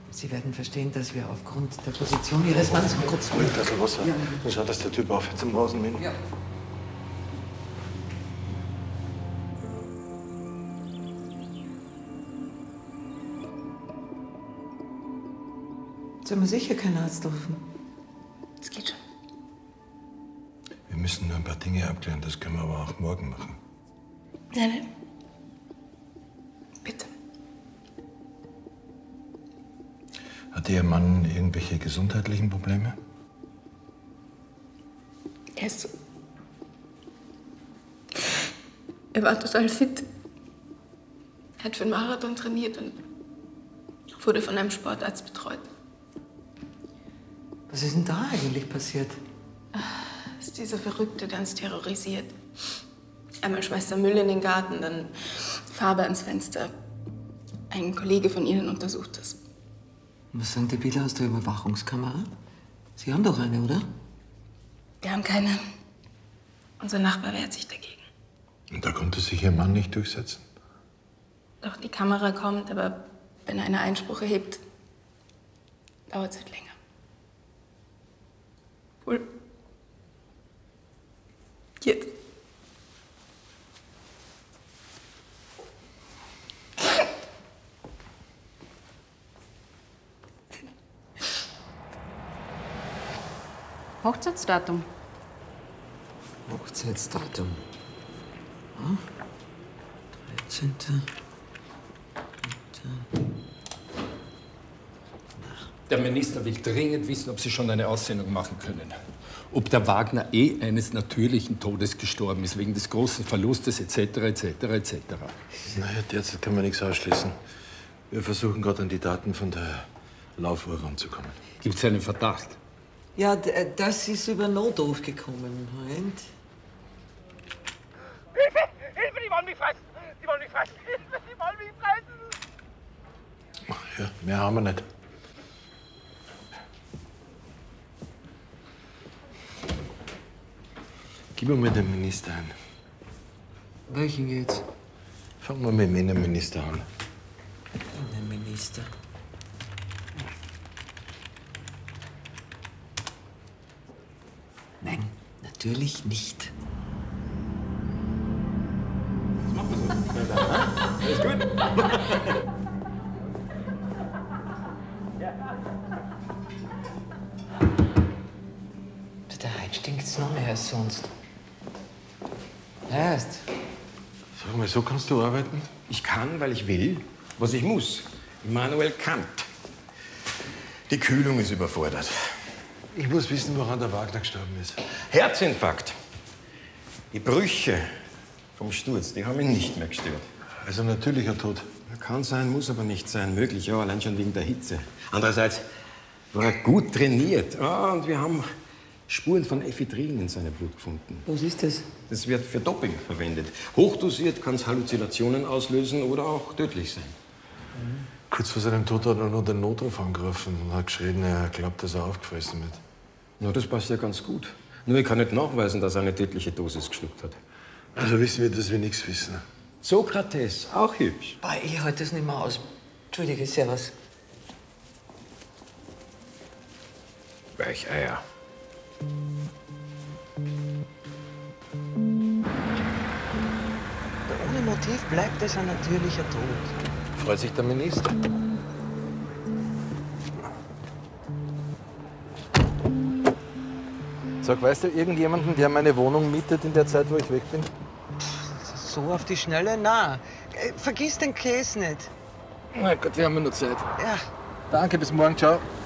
Sie werden verstehen, dass wir aufgrund der Position Ihres Mannes kurz... Ein Glas Wasser. Ja. Dann schaut, dass der Typ aufhört zum Rasenmähen. Ja. Sollen wir sicher keinen Arzt rufen? Das geht schon. Wir müssen nur ein paar Dinge abklären, das können wir aber auch morgen machen. Nein. Bitte. Hat Ihr Mann irgendwelche gesundheitlichen Probleme? Er war total fit. Er hat für den Marathon trainiert und wurde von einem Sportarzt betreut. Was ist denn da eigentlich passiert? Das ist dieser Verrückte, der uns terrorisiert. Einmal schmeißt er Müll in den Garten, dann Farbe ans Fenster. Ein Kollege von Ihnen untersucht das. Was sagen die Bilder aus der Überwachungskamera? Sie haben doch eine, oder? Wir haben keine. Unser Nachbar wehrt sich dagegen. Und da konnte sich Ihr Mann nicht durchsetzen? Doch, die Kamera kommt, aber wenn einer Einspruch erhebt, dauert es halt länger. Wohl. Jetzt. Hochzeitsdatum. Hochzeitsdatum. Hm? 13. Der Minister will dringend wissen, ob Sie schon eine Aussendung machen können. Ob der Wagner eines natürlichen Todes gestorben ist, wegen des großen Verlustes etc. etc. etc. Naja, derzeit kann man nichts ausschließen. Wir versuchen gerade an die Daten von der Laufuhr ranzukommen. Gibt es einen Verdacht? Ja, das ist über Notruf gekommen. Moment. Hilfe! Hilfe! Die wollen mich fressen! Die wollen mich fressen! Hilfe! Die wollen mich fressen! Ja, mehr haben wir nicht. Gib mir den Minister ein. Welchen jetzt? Fangen wir mit dem Innenminister an. Innenminister. Nein, natürlich nicht. Alles gut? Der Heid stinkt's noch mehr als sonst. Erst. Sag mal, so kannst du arbeiten? Ich kann, weil ich will, was ich muss. Immanuel Kant. Die Kühlung ist überfordert. Ich muss wissen, woran der Wagner gestorben ist. Herzinfarkt. Die Brüche vom Sturz, die haben ihn nicht mehr gestört. Also natürlicher Tod. Kann sein, muss aber nicht sein. Möglich, ja, allein schon wegen der Hitze. Andererseits war er gut trainiert. Ah, und wir haben Spuren von Ephedrin in seinem Blut gefunden. Was ist das? Das wird für Doping verwendet. Hochdosiert kann es Halluzinationen auslösen oder auch tödlich sein. Kurz vor seinem Tod hat er noch den Notruf angerufen und hat geschrien, er glaubt, dass er aufgefressen wird. Na, das passt ja ganz gut. Nur ich kann nicht nachweisen, dass er eine tödliche Dosis geschluckt hat. Also wissen wir, dass wir nichts wissen. Sokrates, auch hübsch. Boah, ich halte das nicht mehr aus. Entschuldige, servus. Weicheier. Ohne Motiv bleibt es ein natürlicher Tod. Freut sich der Minister. Sag, weißt du irgendjemanden, der meine Wohnung mietet in der Zeit, wo ich weg bin? So auf die Schnelle? Na, vergiss den Käse nicht. Na Gott, wir haben ja nur Zeit. Ja. Danke, bis morgen, ciao.